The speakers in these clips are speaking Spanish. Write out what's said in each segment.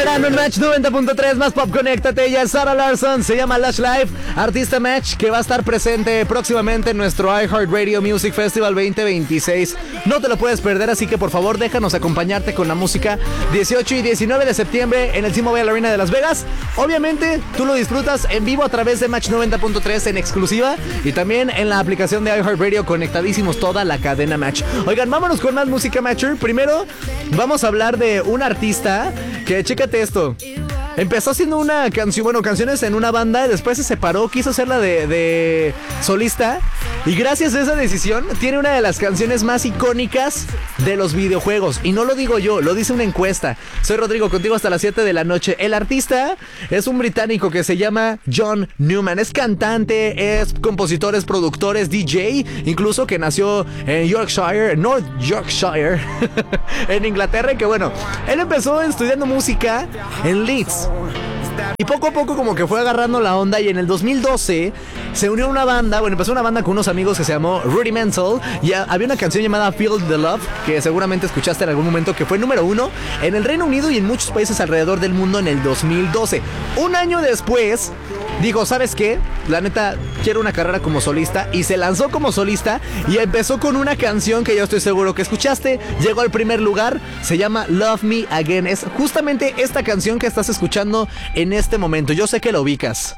Bailando en Match 90.3, más pop, conéctate. Ella es Sarah Larson, se llama Lush Life, artista Match, que va a estar presente próximamente en nuestro iHeartRadio Music Festival 2026. No te lo puedes perder, así que por favor déjanos acompañarte con la música 18 y 19 de septiembre en el T-Mobile Arena de Las Vegas. Obviamente tú lo disfrutas en vivo a través de Match 90.3 en exclusiva y también en la aplicación de iHeartRadio, conectadísimos toda la cadena Match. Oigan, vámonos con más música Matcher. Primero vamos a hablar de un artista que, chécate esto, empezó haciendo una canción, bueno, canciones en una banda, y después se separó, quiso hacerla de solista, y gracias a esa decisión tiene una de las canciones más icónicas de los videojuegos. Y no lo digo yo, lo dice una encuesta. Soy Rodrigo, contigo hasta las 7 de la noche. El artista es un británico que se llama John Newman. Es cantante, es compositor, es productor, es DJ, incluso que nació en Yorkshire, North Yorkshire, en Inglaterra, y que bueno, él empezó estudiando música en Leeds. Y poco a poco como que fue agarrando la onda, y en el 2012 se unió a una banda, bueno, empezó una banda con unos amigos que se llamó Rudimental, y había una canción llamada Feel the Love, que seguramente escuchaste en algún momento, que fue número 1 en el Reino Unido y en muchos países alrededor del mundo en el 2012. Un año después dijo, ¿sabes qué? La neta, quiero una carrera como solista, y se lanzó como solista y empezó con una canción que yo estoy seguro que escuchaste, llegó al primer lugar, se llama Love Me Again. Es justamente esta canción que estás escuchando en este momento. Yo sé que la ubicas.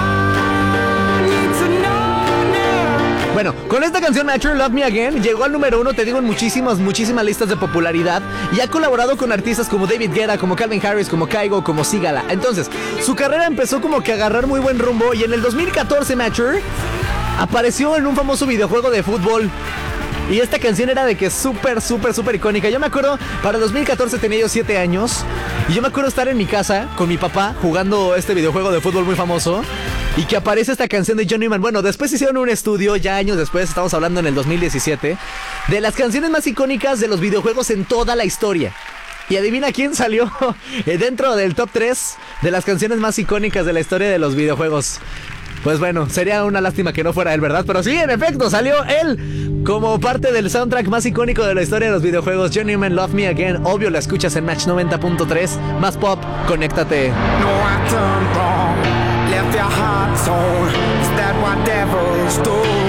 Bueno, con esta canción Matcher, Love Me Again, llegó al número 1, te digo, en muchísimas listas de popularidad, y ha colaborado con artistas como David Guetta, como Calvin Harris, como Kygo, como Sigala. Entonces, su carrera empezó como que a agarrar muy buen rumbo, y en el 2014 Matcher apareció en un famoso videojuego de fútbol. Y esta canción era de que súper icónica. Yo me acuerdo, para el 2014 tenía yo 7 años, y yo me acuerdo estar en mi casa con mi papá jugando este videojuego de fútbol muy famoso, y que aparece esta canción de John Newman. Bueno, después hicieron un estudio, ya años después, estamos hablando en el 2017, de las canciones más icónicas de los videojuegos en toda la historia. Y adivina quién salió dentro del top 3 de las canciones más icónicas de la historia de los videojuegos. Pues bueno, sería una lástima que no fuera él, ¿verdad? Pero sí, en efecto, salió él como parte del soundtrack más icónico de la historia de los videojuegos. John Newman, Love Me Again. Obvio, la escuchas en Match 90.3. Más pop, conéctate. No, I turned wrong, left your heart torn. Is that what devils do?